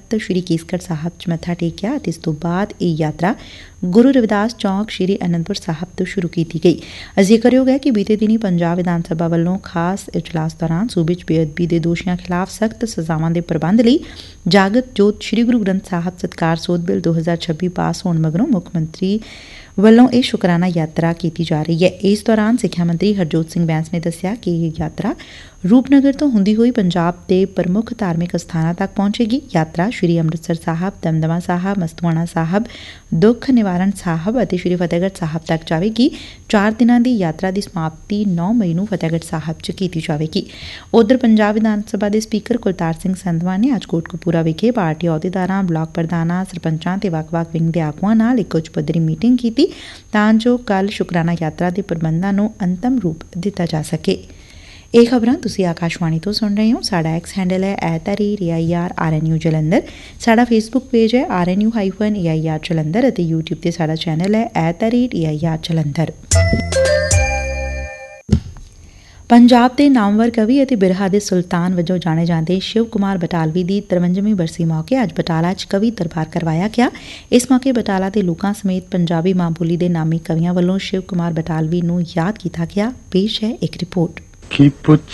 ਤਖਤ ਸ੍ਰੀ ਕੇਸਗੜ੍ਹ ਸਾਹਿਬ 'ਚ ਮੱਥਾ ਟੇਕਿਆ ਅਤੇ ਇਸ ਤੋਂ ਬਾਅਦ ਇਹ ਯਾਤਰਾ ਗੁਰੂ ਰਵਿਦਾਸ ਚੌਂਕ ਸ੍ਰੀ ਅਨੰਦਪੁਰ ਸਾਹਿਬ ਤੋਂ ਸ਼ੁਰੂ ਕੀਤੀ ਗਈ। ਜ਼ਿਕਰਯੋਗ ਹੈ ਕਿ ਬੀਤੇ ਦਿਨੀ ਪੰਜਾਬ ਵਿਧਾਨ ਸਭਾ ਵੱਲੋਂ ਖਾਸ ਇਜਲਾਸ ਦੌਰਾਨ ਸੂਬੇ 'ਚ ਬੇਅਦਬੀ ਦੇ ਦੋਸ਼ੀਆਂ ਖਿਲਾਫ਼ ਸਖ਼ਤ ਸਜ਼ਾਵਾਂ ਦੇ ਪ੍ਰਬੰਧ ਲਈ ਜਾਗਤ ਜੋਤ ਸ੍ਰੀ ਗੁਰੂ ਗ੍ਰੰਥ ਸਾਹਿਬ ਸਤਿਕਾਰ ਸੋਧ ਬਿੱਲ 2026 ਪਾਸ ਹੋਣ ਮਗਰੋਂ ਮੁੱਖ ਮੰਤਰੀ ਵੱਲੋਂ ਇਹ ਸ਼ੁਕਰਾਨਾ ਯਾਤਰਾ ਕੀਤੀ ਜਾ ਰਹੀ ਹੈ। ਇਸ ਦੌਰਾਨ ਸਿੱਖਿਆ ਮੰਤਰੀ ਹਰਜੋਤ ਸਿੰਘ ਬੈਂਸ ਨੇ ਦੱਸਿਆ ਕਿ ਇਹ ਯਾਤਰਾ ਰੂਪਨਗਰ ਤੋਂ ਹੁੰਦੀ ਹੋਈ ਪੰਜਾਬ ਦੇ ਪ੍ਰਮੁੱਖ ਧਾਰਮਿਕ ਅਸਥਾਨਾਂ ਤੱਕ ਪਹੁੰਚੇਗੀ। ਯਾਤਰਾ ਸ੍ਰੀ ਅੰਮ੍ਰਿਤਸਰ ਸਾਹਿਬ, ਦਮਦਮਾ ਸਾਹਿਬ, ਮਸਤੂਆਣਾ ਸਾਹਿਬ, ਦੁੱਖ ਨਿਵਾਰਨ ਸਾਹਿਬ ਅਤੇ ਸ੍ਰੀ ਫਤਿਹਗੜ੍ਹ ਸਾਹਿਬ ਤੱਕ ਜਾਵੇਗੀ। 4 ਦਿਨਾਂ ਦੀ ਯਾਤਰਾ ਦੀ ਸਮਾਪਤੀ 9 ਮਈ ਨੂੰ ਫਤਿਹਗੜ੍ਹ ਸਾਹਿਬ 'ਚ ਕੀਤੀ ਜਾਵੇਗੀ। ਉਧਰ ਪੰਜਾਬ ਵਿਧਾਨ ਸਭਾ ਦੇ ਸਪੀਕਰ ਕੁਲਤਾਰ ਸਿੰਘ ਸੰਧਵਾਂ ਨੇ ਅੱਜ ਕੋਟਕਪੂਰਾ ਵਿਖੇ ਪਾਰਟੀ ਅਹੁਦੇਦਾਰਾਂ, ਬਲਾਕ ਪ੍ਰਧਾਨਾਂ, ਸਰਪੰਚਾਂ ਤੇ ਵੱਖ-ਵੱਖ ਵਿੰਗ ਦੇ ਆਗੂਆਂ ਨਾਲ ਇੱਕ ਉੱਚ ਪੱਧਰੀ ਮੀਟਿੰਗ ਕੀਤੀ ਤਾਂ ਜੋ ਕੱਲ੍ਹ ਸ਼ੁਕਰਾਨਾ ਯਾਤਰਾ ਦੇ ਪ੍ਰਬੰਧਾਂ ਨੂੰ ਅੰਤਮ ਰੂਪ ਦਿੱਤਾ ਜਾ ਸਕੇ। ਇਹ ਖਬਰਾਂ ਤੁਸੀਂ ਆਕਾਸ਼ਵਾਣੀ ਤੋਂ ਸੁਣ ਰਹੇ ਹੋ। ਸਾਡਾ ਐਕਸ ਹੈਂਡਲ ਹੈ @AIRRNU ਜਲੰਧਰ। ਸਾਡਾ ਫੇਸਬੁੱਕ ਪੇਜ ਹੈ RNU-AIR ਜਲੰਧਰ ਅਤੇ YouTube ਤੇ ਸਾਡਾ ਚੈਨਲ ਹੈ @AIR ਜਲੰਧਰ। ਪੰਜਾਬ ਦੇ ਨਾਮਵਰ ਕਵੀ ਅਤੇ ਬਿਰਹਾ ਦੇ ਸੁਲਤਾਨ ਵਜੋਂ ਜਾਣੇ ਜਾਂਦੇ ਸ਼ਿਵ ਕੁਮਾਰ ਬਟਾਲਵੀ ਦੀ 53ਵੀਂ ਬਰਸੀ ਮੌਕੇ ਅੱਜ ਬਟਾਲਾ 'ਚ ਕਵੀ ਦਰਬਾਰ ਕਰਵਾਇਆ ਗਿਆ। ਇਸ ਮੌਕੇ ਬਟਾਲਾ ਦੇ ਲੋਕਾਂ ਸਮੇਤ ਪੰਜਾਬੀ ਮਾਂ ਬੋਲੀ ਦੇ ਨਾਮੀ ਕਵੀਆਂ ਵੱਲੋਂ ਸ਼ਿਵ ਕੁਮਾਰ ਬਟਾਲਵੀ ਨੂੰ ਯਾਦ ਕੀਤਾ ਗਿਆ। ਪੇਸ਼ ਹੈ ਇੱਕ ਰਿਪੋਰਟ।